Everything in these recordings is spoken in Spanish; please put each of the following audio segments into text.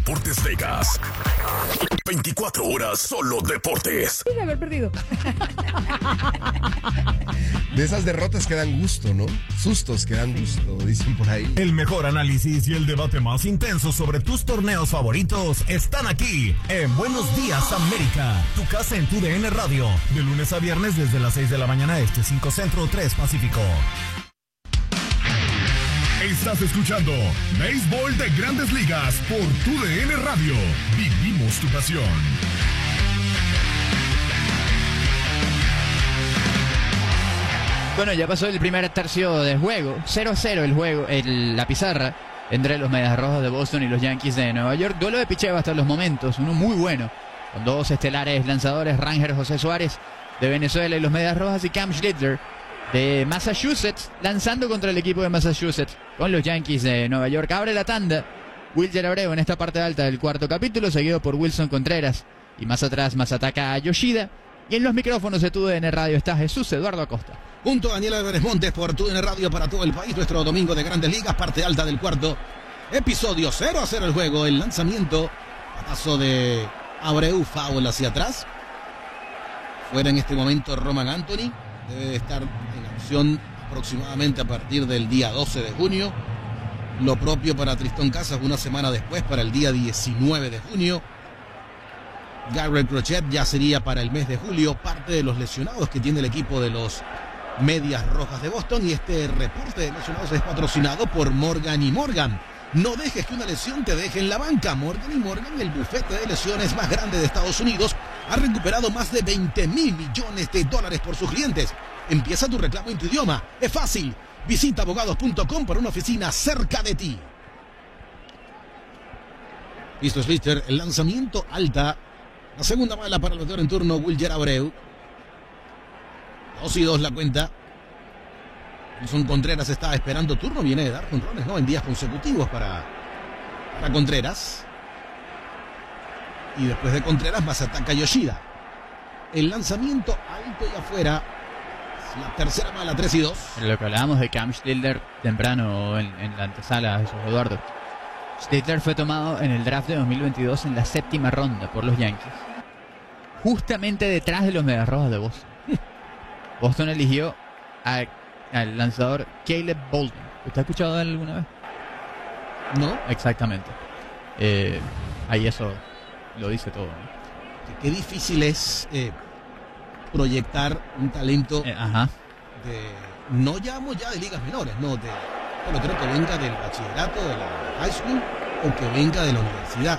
Deportes Vegas. 24 horas solo deportes. Sin haber perdido. De esas derrotas que dan gusto, ¿no? Sustos que dan gusto, dicen por ahí. El mejor análisis y el debate más intenso sobre tus torneos favoritos están aquí en Buenos Días América. Tu casa en tu DN Radio. De lunes a viernes desde las 6 de la mañana este, 5 Centro, 3 Pacífico. Estás escuchando Béisbol de Grandes Ligas por tu DN Radio. Vivimos tu pasión. Bueno, ya pasó el primer tercio del juego. 0-0 el juego, la pizarra entre los Medias Rojas de Boston y los Yankees de Nueva York. Duelo de picheo hasta los momentos, uno muy bueno, con dos estelares lanzadores, Ranger José Suárez de Venezuela y los Medias Rojas, y Cam Schlitter de Massachusetts, lanzando contra el equipo de Massachusetts con los Yankees de Nueva York. Abre la tanda Wilyer Abreu en esta parte alta del cuarto capítulo, seguido por Wilson Contreras, y más atrás Masataka Yoshida. Y en los micrófonos de TUDN Radio está Jesús Eduardo Acosta. Junto a Daniel Álvarez Montes por TUDN Radio para todo el país, nuestro domingo de Grandes Ligas, parte alta del cuarto episodio. 0-0 el juego, el lanzamiento, patazo de Abreu, foul hacia atrás. Fuera en este momento Roman Anthony, debe estar en acción aproximadamente a partir del día 12 de junio. Lo propio para Tristón Casas una semana después, para el día 19 de junio. Garrett Crochet ya sería para el mes de julio, parte de los lesionados que tiene el equipo de los Medias Rojas de Boston. Y este reporte de lesionados es patrocinado por Morgan & Morgan. No dejes que una lesión te deje en la banca. Morgan & Morgan, el bufete de lesiones más grande de Estados Unidos, ha recuperado más de $20,000 millones por sus clientes. Empieza tu reclamo en tu idioma. Es fácil. Visita abogados.com para una oficina cerca de ti. Listo, Schlitter. El lanzamiento alta. La segunda bala para el bateador en turno, Wilyer Abreu. 2-2 la cuenta. Wilson Contreras estaba esperando turno. Viene de dar jonrones, ¿no? En días consecutivos para Contreras. Y después de Contreras, Masataka Yoshida. El lanzamiento alto y afuera. La tercera bala, 3-2. Lo que hablábamos de Cam Schlitter temprano en la antesala, Jesús Eduardo. Schlitter fue tomado en el draft de 2022 en la 7ª ronda por los Yankees, justamente detrás de los Medias Rojas de Boston. Boston eligió al lanzador Caleb Bolton. ¿Usted ha escuchado de él alguna vez? No. Exactamente. Ahí eso lo dice todo, ¿no? Qué difícil es proyectar un talento no llamo ya de ligas menores, no, de pelotero que venga del bachillerato, de la high school, o que venga de la universidad.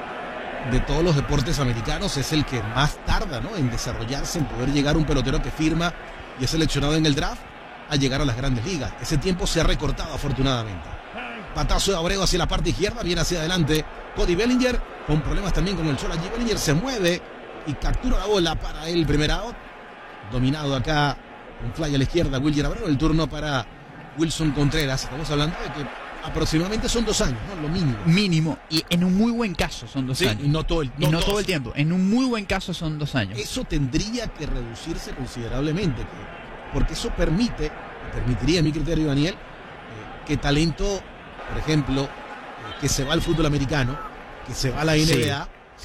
De todos los deportes americanos es el que más tarda, ¿no?, en desarrollarse, en poder llegar un pelotero que firma y es seleccionado en el draft a llegar a las grandes ligas. Ese tiempo se ha recortado, afortunadamente. Patazo de Abreu hacia la parte izquierda, viene hacia adelante Cody Bellinger, con problemas también con el sol allí. Bellinger se mueve y captura la bola para el primer out. Dominado acá, un fly a la izquierda, Wilyer Abreu. El turno para Wilson Contreras. Estamos hablando de que aproximadamente son 2 años, ¿no? Lo mínimo. Mínimo, y en un muy buen caso son 2 años. Y no todo el tiempo. En un muy buen caso son 2 años. Eso tendría que reducirse considerablemente, porque eso permitiría, a mi criterio, Daniel, que talento, por ejemplo, que se va al fútbol americano, que se va a la NBA,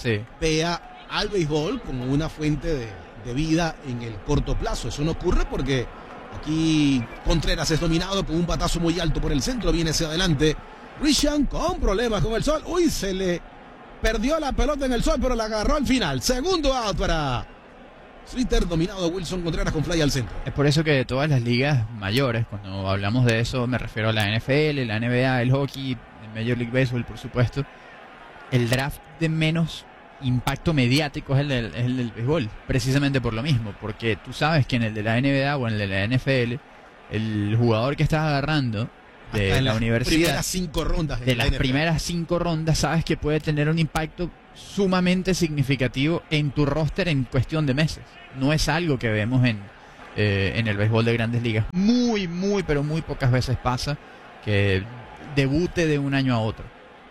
vea al béisbol como una fuente de vida en el corto plazo. Eso no ocurre porque aquí Contreras es dominado con un batazo muy alto por el centro, viene hacia adelante Rishan con problemas con el sol. Uy, se le perdió la pelota en el sol, pero la agarró al final. Segundo out para Schlitter, dominado Wilson Contreras con fly al centro. Es por eso que de todas las ligas mayores, cuando hablamos de eso, me refiero a la NFL, la NBA, el hockey, el Major League Baseball, por supuesto, el draft de menos impacto mediático es el del béisbol, precisamente por lo mismo, porque tú sabes que en el de la NBA o en el de la NFL, el jugador que estás agarrando de la universidad, de las primeras 5 rondas, sabes que puede tener un impacto sumamente significativo en tu roster en cuestión de meses. No es algo que vemos en el béisbol de Grandes Ligas. Pero muy pocas veces pasa que debute de un año a otro.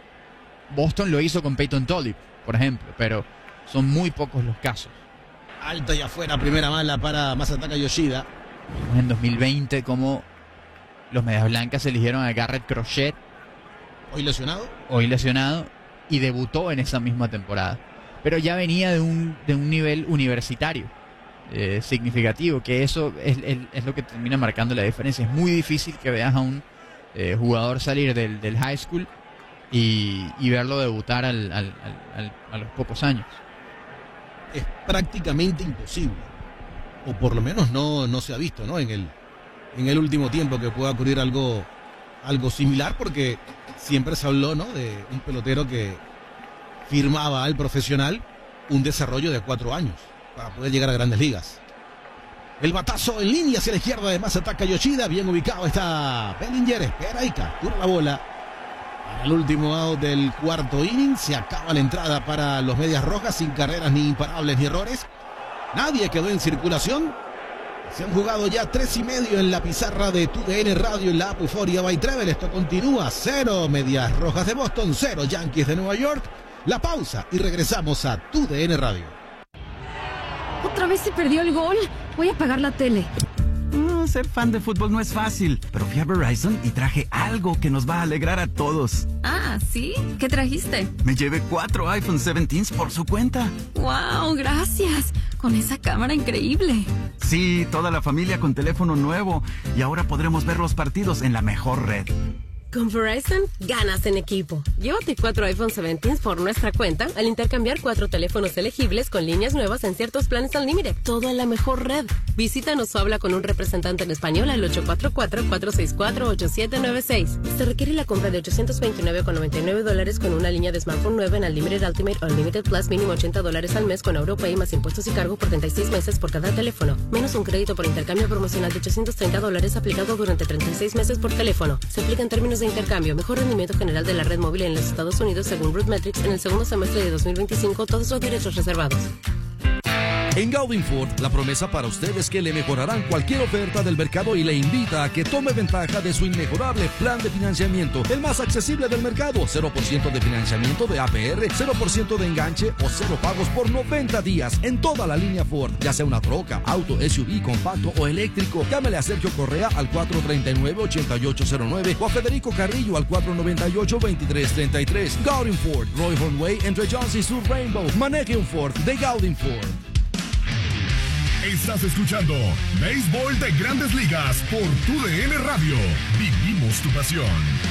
Boston lo hizo con Peyton Tolliver, por ejemplo, pero son muy pocos los casos. Alta y afuera, primera mala para Masataka Yoshida. En 2020, como los Medias Blancas eligieron a Garrett Crochet. Hoy lesionado. y debutó en esa misma temporada. Pero ya venía de un nivel universitario significativo, que eso es lo que termina marcando la diferencia. Es muy difícil que veas a un jugador salir del high school y verlo debutar a los pocos años. Es prácticamente imposible, o por lo menos no se ha visto, ¿no? En el último tiempo que pueda ocurrir algo similar, porque siempre se habló, ¿no?, de un pelotero que firmaba al profesional un desarrollo de 4 años para poder llegar a Grandes Ligas. El batazo en línea hacia la izquierda, además ataca Yoshida, bien ubicado está Bellinger, espera y captura la bola. Para el último out del cuarto inning, se acaba la entrada para los Medias Rojas, sin carreras ni imparables ni errores. Nadie quedó en circulación. Se han jugado ya 3:30 en la pizarra de TUDN Radio en la app Euphoria by Travel. Esto continúa, 0 Medias Rojas de Boston, 0 Yankees de Nueva York. La pausa y regresamos a TUDN Radio. ¿Otra vez se perdió el gol? Voy a apagar la tele. Ser fan de fútbol no es fácil, pero fui a Verizon y traje algo que nos va a alegrar a todos. Ah, ¿sí? ¿Qué trajiste? Me llevé 4 iPhone 17s por su cuenta. ¡Wow! Gracias. Con esa cámara increíble. Sí, toda la familia con teléfono nuevo. Y ahora podremos ver los partidos en la mejor red. Con Verizon, ganas en equipo. Llévate 4 iPhone 17 por nuestra cuenta al intercambiar 4 teléfonos elegibles con líneas nuevas en ciertos planes Unlimited. Todo en la mejor red. Visítanos o habla con un representante en español al 844-464-8796. Se requiere la compra de $829.99 con una línea de smartphone nueva en Unlimited Ultimate o Unlimited Plus, mínimo $80 al mes con AuroPay más impuestos y cargo por 36 meses por cada teléfono. Menos un crédito por intercambio promocional de $830 aplicado durante 36 meses por teléfono. Se aplica en términos de intercambio. Mejor rendimiento general de la red móvil en los Estados Unidos según RootMetrics en el segundo semestre de 2025. Todos los derechos reservados. En Gaudin Ford, la promesa para usted es que le mejorarán cualquier oferta del mercado y le invita a que tome ventaja de su inmejorable plan de financiamiento, el más accesible del mercado. 0% de financiamiento de APR, 0% de enganche o 0 pagos por 90 días en toda la línea Ford, ya sea una troca, auto, SUV, compacto o eléctrico. Llámele a Sergio Correa al 439-8809 o a Federico Carrillo al 498-2333. Gaudin Ford, Roy Way entre Johnson y Sur Rainbow. Maneje un Ford de Gaudin Ford. Estás escuchando Béisbol de Grandes Ligas por TUDN Radio. Vivimos tu pasión.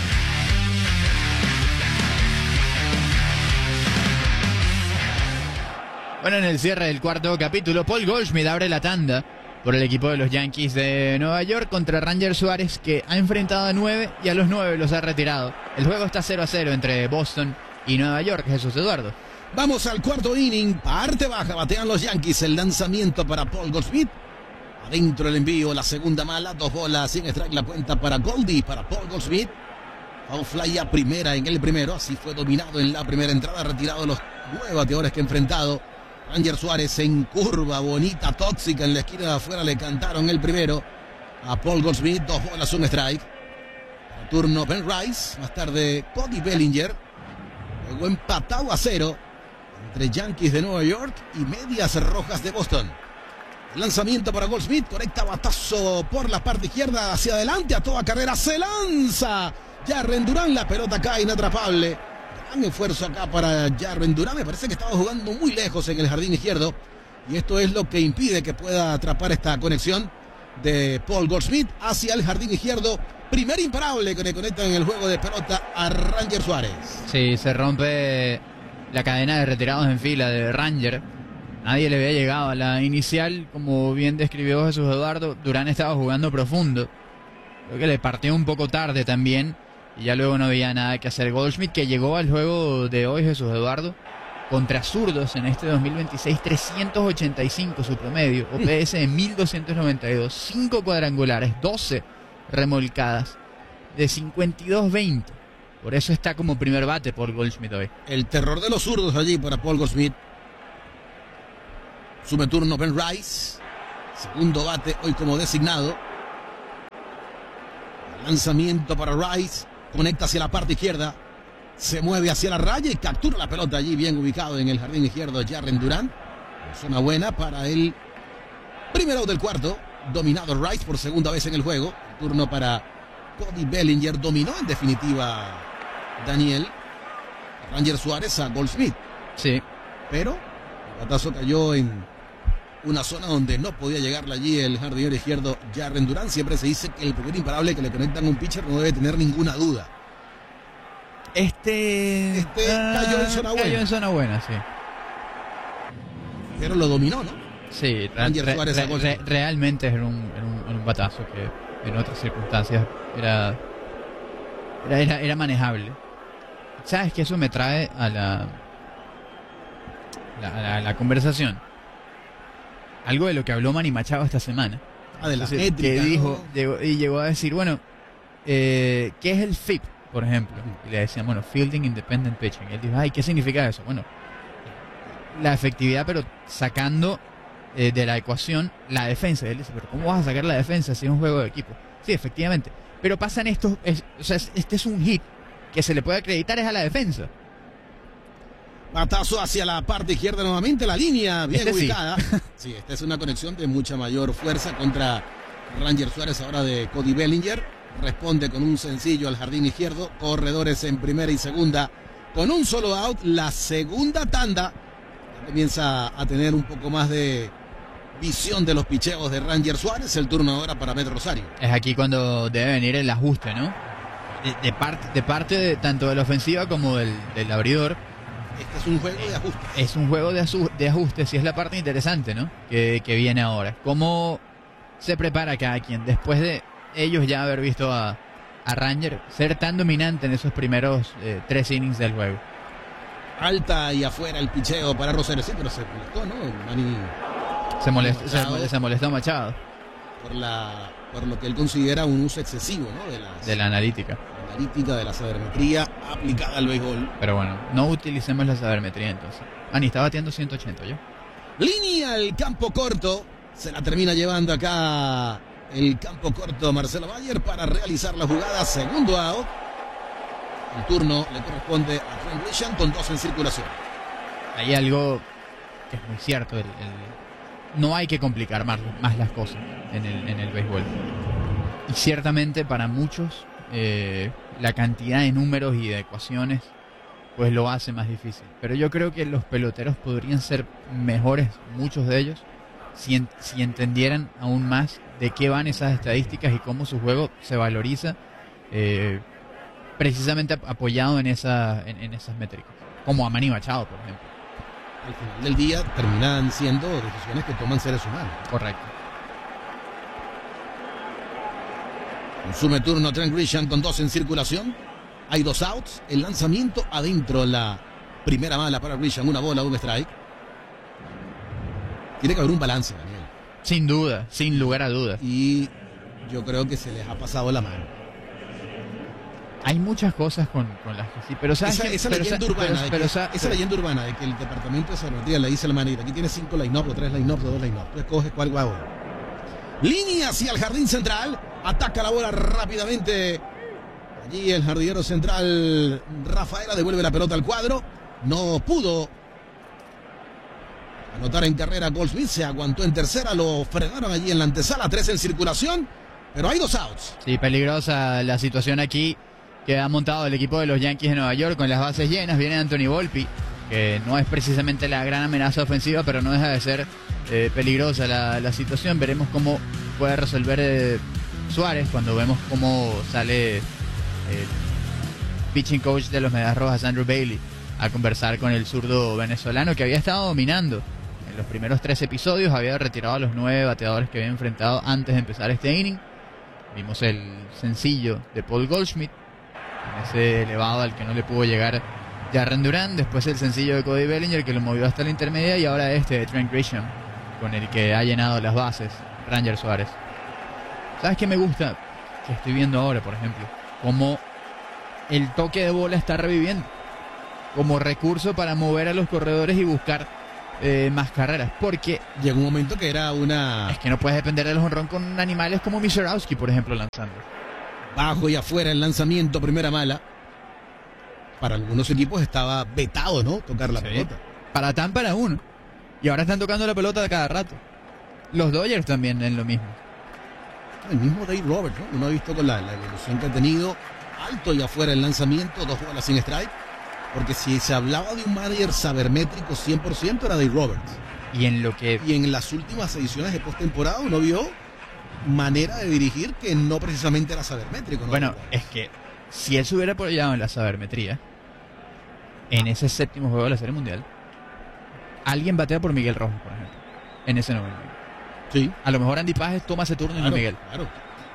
Bueno, en el cierre del cuarto capítulo, Paul Goldschmidt abre la tanda por el equipo de los Yankees de Nueva York contra Ranger Suárez, que ha enfrentado a 9 y a los 9 los ha retirado. El juego está 0-0 entre Boston y Nueva York. Jesús Eduardo. Vamos al cuarto inning, parte baja, batean los Yankees, el lanzamiento para Paul Goldschmidt. Adentro el envío, la segunda mala, 2 bolas, sin strike, la cuenta para Goldie, para Paul Goldschmidt. Foul fly a primera en el primero, así fue dominado en la primera entrada, retirado los 9 bateadores que ha enfrentado. Ranger Suárez en curva, bonita, tóxica, en la esquina de afuera le cantaron el primero a Paul Goldschmidt, 2 bolas, un strike. Para turno Ben Rice, más tarde Cody Bellinger. Luego empatado a 0. Entre Yankees de Nueva York y Medias Rojas de Boston. El lanzamiento para Goldschmidt, conecta batazo por la parte izquierda hacia adelante a toda carrera, se lanza Jarren Duran, la pelota cae inatrapable. Gran esfuerzo acá para Jarren Duran, me parece que estaba jugando muy lejos en el jardín izquierdo y esto es lo que impide que pueda atrapar esta conexión de Paul Goldschmidt hacia el jardín izquierdo. Primer imparable que le conecta en el juego de pelota a Ranger Suárez. Sí, se rompe la cadena de retirados en fila de Ranger. Nadie le había llegado a la inicial, como bien describió Jesús Eduardo. Durán estaba jugando profundo. Creo que le partió un poco tarde también. Y ya luego no había nada que hacer. Goldschmidt, que llegó al juego de hoy, Jesús Eduardo, contra zurdos en este 2026, 385 su promedio. OPS de 1292. 5 cuadrangulares, 12 remolcadas, de 52-20. Por eso está como primer bate por Goldschmidt hoy. El terror de los zurdos allí para Paul Goldschmidt. Sube turno Ben Rice. Segundo bate hoy como designado. Lanzamiento para Rice. Conecta hacia la parte izquierda. Se mueve hacia la raya y captura la pelota allí bien ubicado en el jardín izquierdo Jarren Duran. Zona buena para el primer out del cuarto. Dominado Rice por segunda vez en el juego. Turno para Cody Bellinger. Dominó en definitiva Daniel. Ranger Suárez a Goldschmidt. Sí. Pero el batazo cayó en una zona donde no podía llegarle allí el jardinero izquierdo Jarren Duran. Siempre se dice que el primer imparable que le conectan a un pitcher no debe tener ninguna duda. Este cayó en zona buena. Cayó en zona buena, sí. Pero lo dominó, ¿no? Sí, Ranger Suárez a Goldschmidt. realmente era un batazo que en otras circunstancias era manejable. ¿Sabes que eso me trae a la conversación? Algo de lo que habló Manny Machado esta semana. De la Entonces, métrica, que dijo, ¿no? llegó a decir, bueno, ¿qué es el FIP, por ejemplo? Y le decían, bueno, Fielding Independent Pitching. Y él dijo, ¿qué significa eso? Bueno, la efectividad, pero sacando de la ecuación la defensa. Y él dice, pero ¿cómo vas a sacar la defensa si es un juego de equipo? Sí, efectivamente. Pero pasan estos, este es un hit que se le puede acreditar es a la defensa. Batazo hacia la parte izquierda nuevamente, la línea bien ubicada. Sí. Sí, esta es una conexión de mucha mayor fuerza contra Ranger Suárez, ahora de Cody Bellinger. Responde con un sencillo al jardín izquierdo. Corredores en primera y segunda con un solo out. La segunda tanda ya comienza a tener un poco más de visión de los picheos de Ranger Suárez. El turno ahora para Met Rosario. Es aquí cuando debe venir el ajuste, ¿no? De parte de tanto de la ofensiva como del abridor. Este es un juego de ajuste. Es un juego de ajustes y es la parte interesante, ¿no? Que viene ahora. ¿Cómo se prepara cada quien después de ellos ya haber visto a Ranger ser tan dominante en esos primeros 3 innings del juego? Alta y afuera el picheo para Rosario. Sí, pero se molestó, ¿no? Manny Se molestó Machado. Por lo que él considera un uso excesivo, ¿no? De la analítica. De la sabermetría aplicada al béisbol. Pero bueno, no utilicemos la sabermetría entonces. Ni está batiendo 180 yo. Línea al campo corto. Se la termina llevando acá el campo corto Marcelo Mayer para realizar la jugada. Segundo out. El turno le corresponde a Trent Grisham con 2 en circulación. Hay algo que es muy cierto. No hay que complicar más las cosas en el béisbol. Y ciertamente para muchos la cantidad de números y de ecuaciones pues lo hace más difícil. Pero yo creo que los peloteros podrían ser mejores, muchos de ellos, si entendieran aún más de qué van esas estadísticas y cómo su juego se valoriza precisamente apoyado en esas métricas. Como a Manny Machado, por ejemplo. Al final del día terminan siendo decisiones que toman seres humanos. Correcto. Consume turno Trent Grisham con 2 en circulación. Hay 2 outs. El lanzamiento adentro, la primera mala para Grisham. 1 bola, 1 strike. Tiene que haber un balance, Daniel. Sin duda, sin lugar a dudas. Y yo creo que se les ha pasado la mano. Hay muchas cosas con las que sí, pero ¿sabes esa leyenda urbana de que el departamento de sabermetría le dice a la manera, aquí tienes 5 line-ups, o 3 line-ups, o 2 line-ups. Tú escoges cuál va ahora. Línea hacia el jardín central. Ataca la bola rápidamente. Allí el jardinero central Rafaela devuelve la pelota al cuadro. No pudo anotar en carrera Goldschmidt. Se aguantó en tercera. Lo frenaron allí en la antesala. 3 en circulación. Pero hay 2 outs. Sí, peligrosa la situación aquí que ha montado el equipo de los Yankees de Nueva York con las bases llenas. Viene Anthony Volpi, que no es precisamente la gran amenaza ofensiva, pero no deja de ser peligrosa la situación. Veremos cómo puede resolver Suárez cuando vemos cómo sale el pitching coach de los Medias Rojas, Andrew Bailey, a conversar con el zurdo venezolano que había estado dominando en los primeros 3 episodios. Había retirado a los 9 bateadores que había enfrentado antes de empezar este inning. Vimos el sencillo de Paul Goldschmidt, en ese elevado al que no le pudo llegar Jarren Duran. Después el sencillo de Cody Bellinger, que lo movió hasta la intermedia. Y ahora este de Trent Grisham, con el que ha llenado las bases Ranger Suárez. ¿Sabes qué me gusta? Que estoy viendo ahora, por ejemplo, cómo el toque de bola está reviviendo como recurso para mover a los corredores y buscar más carreras, porque llegó un momento que era es que no puedes depender del jonrón con animales como Miserowski, por ejemplo, lanzando bajo y afuera el lanzamiento, primera mala. Para algunos equipos estaba vetado, ¿no? Tocar la pelota. Para Tampa era uno, y ahora están tocando la pelota cada rato. Los Dodgers también en lo mismo. El mismo Dave Roberts, ¿no? Uno ha visto con la evolución que ha tenido. Alto y afuera el lanzamiento, 2 bolas sin strike. Porque si se hablaba de un manager sabermétrico 100% era Dave Roberts. Y en las últimas ediciones de postemporada uno vio manera de dirigir que no precisamente era sabermétrico, ¿no? Bueno, es que si él se hubiera apoyado en la sabermetría, en ese séptimo juego de la Serie Mundial, alguien batea por Miguel Rojas, por ejemplo, en ese noveno. Sí. A lo mejor Andy Pajes toma ese turno y no Miguel. Claro.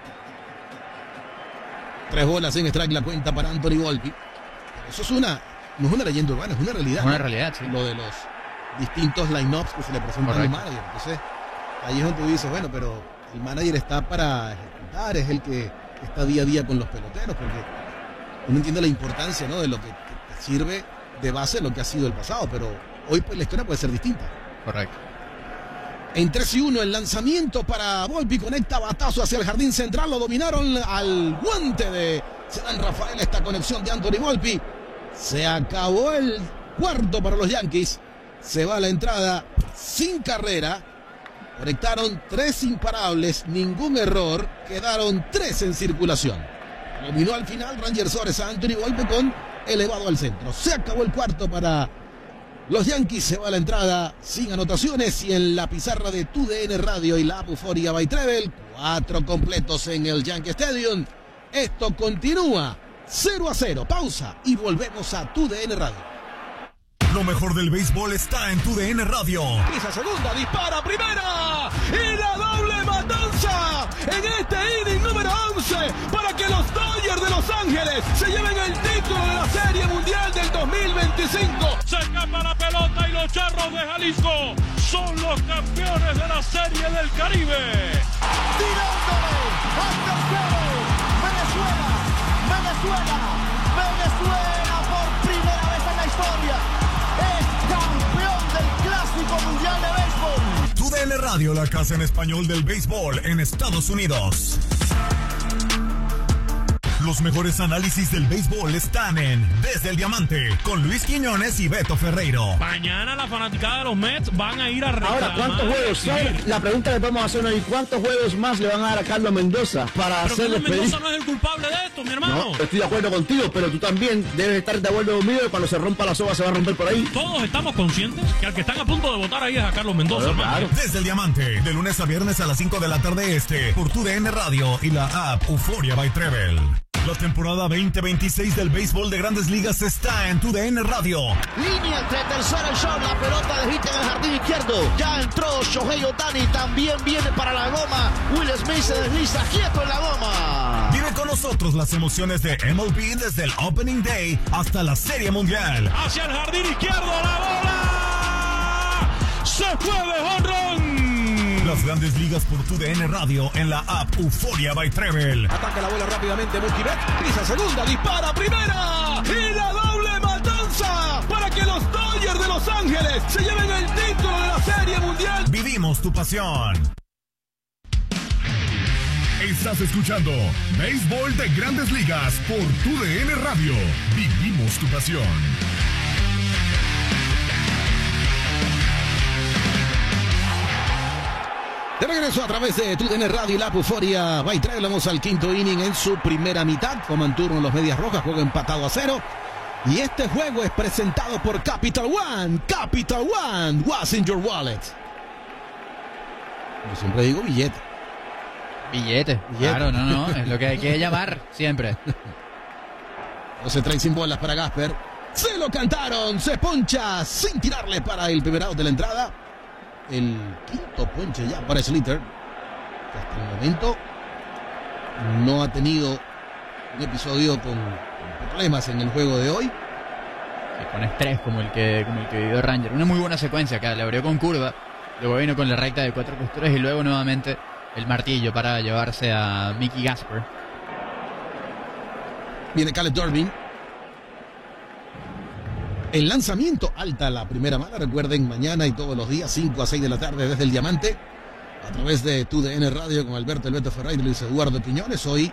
3 bolas en strike la cuenta para Anthony Volpi. Eso es no es una leyenda urbana, es una realidad. Es una realidad, sí. Lo de los distintos line-ups que se le presentan al manager. Entonces, ahí es donde tú dices, bueno, pero el manager está para ejecutar, es el que está día a día con los peloteros, porque uno entiende la importancia, ¿no?, de lo que sirve de base lo que ha sido el pasado, pero hoy pues la historia puede ser distinta. Correcto. En 3-1 el lanzamiento para Volpi, conecta batazo hacia el jardín central, lo dominaron al guante de Cedán Rafael, esta conexión de Anthony Volpi. Se acabó el cuarto para los Yankees, se va a la entrada sin carrera, conectaron 3 imparables, ningún error, quedaron 3 en circulación. Dominó al final Ranger Suárez a Anthony Volpi con elevado al centro. Se acabó el cuarto para los Yankees, se va a la entrada sin anotaciones y en la pizarra de TUDN Radio y la app Euphoria by Treble, 4 completos en el Yankee Stadium. Esto continúa 0-0. Pausa y volvemos a TUDN Radio. Lo mejor del béisbol está en TUDN Radio. Pisa segunda, dispara primera y la doble matanza en este inning número 11 para que los Dodgers de Los Ángeles se lleven el título de la Serie Mundial del 2025. Se escapa la pelota y los Charros de Jalisco son los campeones de la Serie del Caribe. Tirándole al tercero, Venezuela por primera vez en la historia es campeón del Clásico Mundial de Béisbol. TUDN Radio, la casa en español del béisbol en Estados Unidos. Los mejores análisis del béisbol están en Desde el Diamante, con Luis Quiñones y Beto Ferreiro. Mañana la fanaticada de los Mets van a ir a reclamar. Ahora, ¿cuántos juegos? La pregunta que podemos hacer hoy, ¿cuántos juegos más le van a dar a Carlos Mendoza para hacer Carlos Mendoza no es el culpable de esto, mi hermano. No, estoy de acuerdo contigo, pero tú también debes estar de acuerdo conmigo que cuando se rompa la soga se va a romper por ahí. Todos estamos conscientes que al que están a punto de votar ahí es a Carlos Mendoza, claro. Desde el Diamante, de lunes a viernes a las 5 de la tarde por TUDN Radio y la app Euphoria by Treble. La temporada 2026 del béisbol de Grandes Ligas está en TUDN Radio. Línea entre tercera y short, la pelota de hit en el jardín izquierdo. Ya entró Shohei Ohtani, también viene para la goma. Will Smith se desliza quieto en la goma. Vive con nosotros las emociones de MLB desde el Opening Day hasta la Serie Mundial. Hacia el jardín izquierdo, la bola se fue de jonrón. Las Grandes Ligas por TUDN Radio en la app Euphoria by Treble. Ataca la bola rápidamente Mookie Betts, pisa segunda, dispara primera y la doble matanza para que los Dodgers de Los Ángeles se lleven el título de la Serie Mundial. Vivimos tu pasión. Estás escuchando Béisbol de Grandes Ligas por TUDN Radio. Vivimos tu pasión. De regreso a través de TUDN Radio y la Euphoria by Treble. Vamos al quinto inning en su primera mitad. Toman turno los Medias Rojas, juego empatado a 0. Y este juego es presentado por Capital One. Capital One, what's in your wallet? Yo siempre digo billete. Billete. Claro, no, es lo que hay que llamar siempre. No se trae sin bolas para Gasper. Se lo cantaron, se poncha sin tirarle para el primer out de la entrada. El quinto ponche ya para Slater, que hasta el momento no ha tenido un episodio con problemas en el juego de hoy. Con estrés como el que vivió Ranger. Una muy buena secuencia acá, le abrió con curva, luego vino con la recta de 4 costuras y luego nuevamente el martillo para llevarse a Mickey Gasper. Viene Caleb Durbin. El lanzamiento alta la primera mala. Recuerden, mañana y todos los días 5 a 6 de la tarde desde el Diamante a través de TUDN Radio con Alberto El Beto Ferreira y Luis Eduardo Quiñones. Hoy